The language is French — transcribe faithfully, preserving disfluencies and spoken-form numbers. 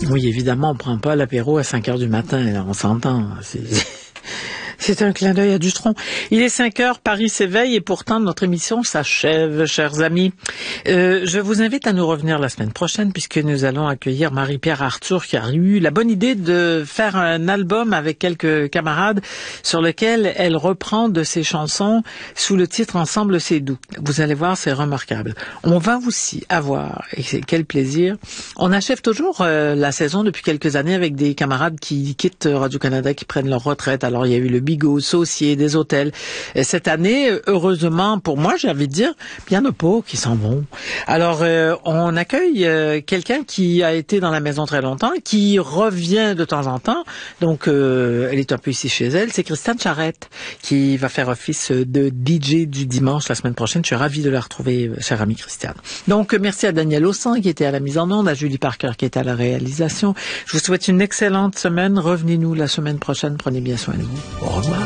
Oui, évidemment, on prend pas l'apéro à cinq heures du matin, là, on s'entend. C'est... C'est un clin d'œil à Dutronc. Il est cinq heures, Paris s'éveille et pourtant notre émission s'achève, chers amis. Euh, je vous invite à nous revenir la semaine prochaine puisque nous allons accueillir Marie-Pierre Arthur qui a eu la bonne idée de faire un album avec quelques camarades sur lequel elle reprend de ses chansons sous le titre Ensemble c'est doux. Vous allez voir, c'est remarquable. On va aussi avoir, et c'est quel plaisir, on achève toujours euh, la saison depuis quelques années avec des camarades qui quittent Radio-Canada, qui prennent leur retraite. Alors il y a eu le Bigot, Saucier, des hôtels. Et cette année, heureusement pour moi, j'ai envie de dire, il y en a pas qui s'en vont. Alors, euh, on accueille euh, quelqu'un qui a été dans la maison très longtemps, qui revient de temps en temps. Donc, euh, elle est un peu ici chez elle. C'est Christiane Charette qui va faire office de D J du dimanche la semaine prochaine. Je suis ravie de la retrouver, chère amie Christiane. Donc, merci à Daniel Ossan qui était à la mise en onde, à Julie Parker qui était à la réalisation. Je vous souhaite une excellente semaine. Revenez-nous la semaine prochaine. Prenez bien soin de vous. Au revoir.